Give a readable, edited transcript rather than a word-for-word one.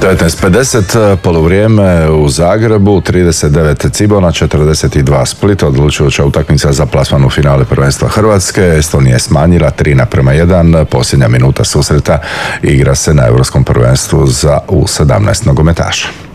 19:50, poluvrijeme u Zagrebu, 39 Cibona, 42 Split, odlučujuća utakmica za plasman u finale prvenstva Hrvatske. Estonija je smanjila 3:1, posljednja minuta susreta igra se na Europskom prvenstvu za U17 nogometaša.